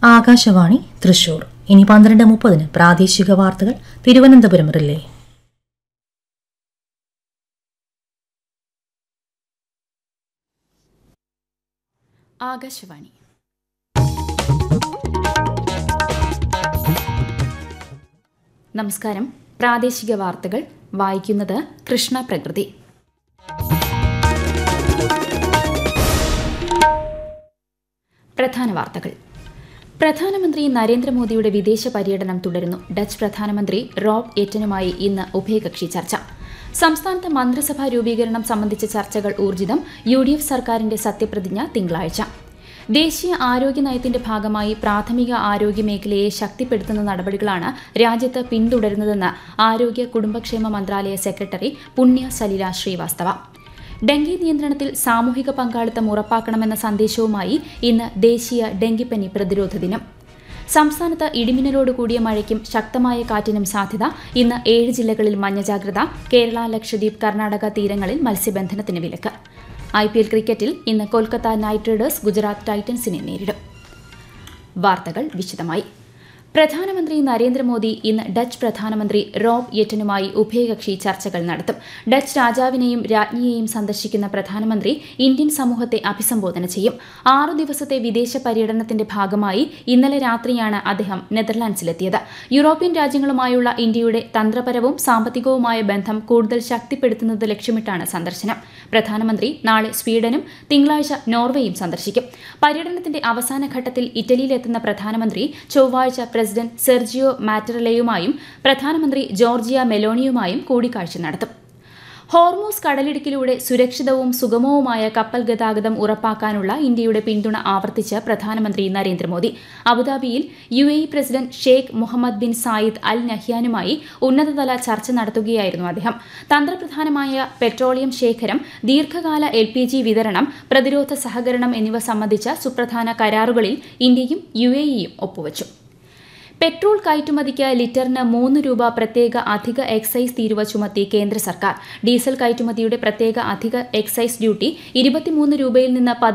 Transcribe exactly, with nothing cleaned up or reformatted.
ആകാശവാണി തൃശൂർ. ഇനി പന്ത്രണ്ട് മുപ്പതിന് പ്രാദേശിക വാർത്തകൾ തിരുവനന്തപുരം റിലേ. ആകാശവാണി. നമസ്കാരം. പ്രാദേശിക വാർത്തകൾ വായിക്കുന്നത് കൃഷ്ണ പ്രകൃതി. പ്രധാന വാർത്തകൾ. പ്രധാനമന്ത്രി നരേന്ദ്രമോദിയുടെ വിദേശ പര്യടനം തുടരുന്നു. ഡച്ച് പ്രധാനമന്ത്രി റോബ് എറ്റനുമായി ഇന്ന് ഉഭയകക്ഷി ചർച്ച. സംസ്ഥാനത്ത് മന്ത്രിസഭാ രൂപീകരണം സംബന്ധിച്ച ചർച്ചകൾ ഊർജിതം. യു ഡി എഫ് സർക്കാരിന്റെ സത്യപ്രതിജ്ഞ തിങ്കളാഴ്ച. ദേശീയ ആരോഗ്യ നയത്തിന്റെ ഭാഗമായി പ്രാഥമിക ആരോഗ്യ മേഖലയെ ശക്തിപ്പെടുത്തുന്ന നടപടികളാണ് രാജ്യത്ത് പിന്തുടരുന്നതെന്ന് ആരോഗ്യ കുടുംബക്ഷേമ മന്ത്രാലയ സെക്രട്ടറി പുണ്യ സലില ശ്രീവാസ്തവ. ഡെങ്കി നിയന്ത്രണത്തിൽ സാമൂഹിക പങ്കാളിത്തം ഉറപ്പാക്കണമെന്ന സന്ദേശവുമായി ഇന്ന് ദേശീയ ഡെങ്കിപ്പനി പ്രതിരോധ ദിനം. സംസ്ഥാനത്ത് ഇടിമിന്നലോട് കൂടിയ മഴയ്ക്കും ശക്തമായ കാറ്റിനും സാധ്യത. ഇന്ന് ഏഴ് ജില്ലകളിൽ മഞ്ഞ ജാഗ്രത. കേരള, ലക്ഷദ്വീപ്, കർണാടക തീരങ്ങളിൽ മത്സ്യബന്ധനത്തിന് വിലക്ക്. ഐ പി എൽ ക്രിക്കറ്റിൽ ഇന്ന് കൊൽക്കത്ത നൈറ്റ് റൈഡേഴ്സ് ഗുജറാത്ത് ടൈറ്റൻസിനെ നേരിടും. വാർത്തകൾ വിശദമായി. പ്രധാനമന്ത്രി നരേന്ദ്രമോദി ഇന്ന് ഡച്ച് പ്രധാനമന്ത്രി റോബ് എറ്റനുമായി ഉഭയകക്ഷി ചർച്ചകൾ നടത്തും. ഡച്ച് രാജാവിനെയും രാജ്ഞിയെയും സന്ദർശിക്കുന്ന പ്രധാനമന്ത്രി ഇന്ത്യൻ സമൂഹത്തെ അഭിസംബോധന ചെയ്യും. ആറു ദിവസത്തെ വിദേശ പര്യടനത്തിന്റെ ഭാഗമായി ഇന്നലെ രാത്രിയാണ് അദ്ദേഹം നെതർലാൻഡ്സിലെത്തിയത്. യൂറോപ്യൻ രാജ്യങ്ങളുമായുള്ള ഇന്ത്യയുടെ തന്ത്രപരവും സാമ്പത്തികവുമായ ബന്ധം കൂടുതൽ ശക്തിപ്പെടുത്തുന്നത് ലക്ഷ്യമിട്ടാണ് സന്ദർശനം. പ്രധാനമന്ത്രി നാളെ സ്വീഡനും തിങ്കളാഴ്ച നോർവേയും സന്ദർശിക്കും. പര്യടനത്തിന്റെ അവസാന ഘട്ടത്തിൽ ഇറ്റലിയിലെത്തുന്ന പ്രധാനമന്ത്രി ചൊവ്വാഴ്ച പ്രസിഡന്റ് സെർജിയോ മാറ്ററലയുമായും പ്രധാനമന്ത്രി ജോർജിയ മെലോണിയുമായും കൂടിക്കാഴ്ച നടത്തും. ഹോർമൂസ് കടലിടുക്കിലൂടെ സുരക്ഷിതവും സുഗമവുമായ കപ്പൽ ഗതാഗതം ഉറപ്പാക്കാനുള്ള ഇന്ത്യയുടെ പിന്തുണ ആവർത്തിച്ച് പ്രധാനമന്ത്രി നരേന്ദ്രമോദി. അബുദാബിയിൽ U A E president Sheikh Muhammad bin Zayed Al നഹ്യാനുമായി ഉന്നതതല ചർച്ച നടത്തുകയായിരുന്നു അദ്ദേഹം. തന്ത്രപ്രധാനമായ പെട്രോളിയം ശേഖരം, ദീർഘകാല എൽ പി ജി വിതരണം, പ്രതിരോധ സഹകരണം എന്നിവ സംബന്ധിച്ച സുപ്രധാന കരാറുകളിൽ ഇന്ത്യയും യു എ ഇയും ഒപ്പുവച്ചു. പെട്രോൾ കയറ്റുമതിക്ക് ലിറ്ററിന് മൂന്ന് രൂപ പ്രത്യേക അധിക എക്സൈസ് തീരുവ ചുമത്തി കേന്ദ്ര സർക്കാർ. ഡീസൽ കയറ്റുമതിയുടെ പ്രത്യേക അധിക എക്സൈസ് ഡ്യൂട്ടി ഇരുപത്തിമൂന്ന് രൂപയിൽ നിന്ന്